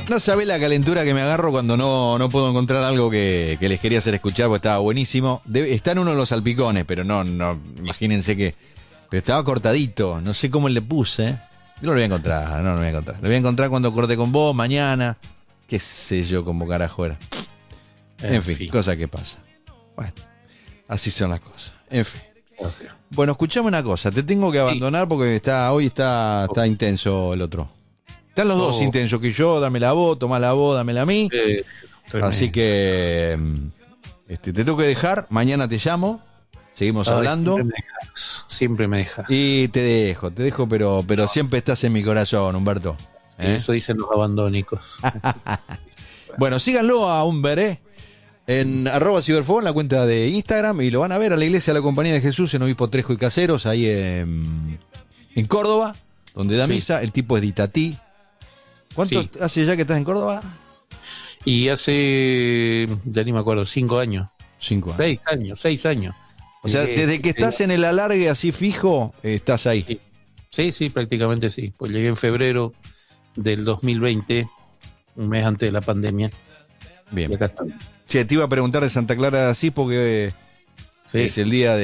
No sabés la calentura que me agarro cuando no puedo encontrar algo que les quería hacer escuchar, porque estaba buenísimo. Está en uno de los salpicones, pero no, imagínense que... Pero estaba cortadito, no sé cómo le puse. No lo voy a encontrar, no lo voy a encontrar. Lo voy a encontrar cuando corte con vos, mañana. Qué sé yo, como carajo era. En fin, cosa que pasa. Bueno, así son las cosas. En fin. Bueno, escuchame una cosa. Te tengo que abandonar porque hoy está intenso el otro. Están los dos intensos, que yo, dámela a vos, tomala a vos, dámela a mí. Así que te tengo que dejar. Mañana te llamo. Seguimos hablando. Siempre me dejas. Y te dejo, pero siempre estás en mi corazón, Humberto. Eso dicen los abandónicos. Bueno, síganlo a Humber, en @ciberfobón, la cuenta de Instagram, y lo van a ver a la iglesia de la Compañía de Jesús en Obispo Trejo y Caseros, ahí en Córdoba, donde da misa. El tipo es de Itatí. ¿Cuánto hace ya que estás en Córdoba? Y hace, ya ni me acuerdo, 5 años. 5 años. 6 años. O sea, desde que estás en el alargue así fijo, estás ahí. Sí, prácticamente sí. Pues llegué en febrero del 2020, un mes antes de la pandemia. Bien. Y acá estamos. Sí, te iba a preguntar de Santa Clara de Asís porque es el día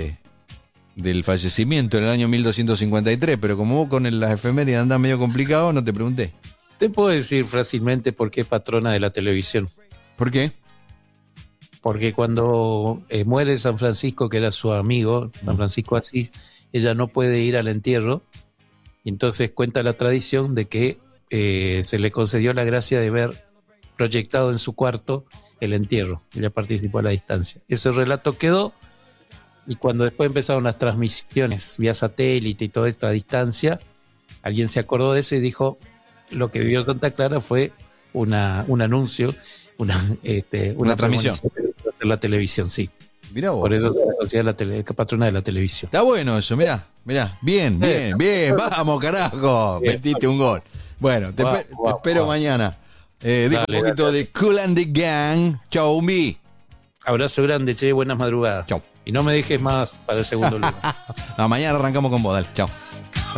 del fallecimiento en el año 1253, pero como vos con las efemérides andás medio complicado, no te pregunté. Te puedo decir fácilmente por qué es patrona de la televisión. ¿Por qué? Porque cuando muere San Francisco, que era su amigo, San Francisco Asís, ella no puede ir al entierro, y entonces cuenta la tradición de que se le concedió la gracia de ver proyectado en su cuarto el entierro. Ella participó a la distancia. Ese relato quedó, y cuando después empezaron las transmisiones vía satélite y todo esto a distancia, alguien se acordó de eso y dijo, lo que vivió Santa Clara fue un anuncio, una transmisión. Hacer la televisión, sí. Mirá vos. Por eso se la considera la patrona de la televisión. Está bueno eso, mirá. Bien. Vamos, carajo. Metiste un gol. Bueno, te espero mañana. Digo un poquito de Kool and the Gang. Chau, mi. Abrazo grande, che, buenas madrugadas. Chau. Y no me dejes más para el segundo lugar. Mañana arrancamos con vos, dale. Chau.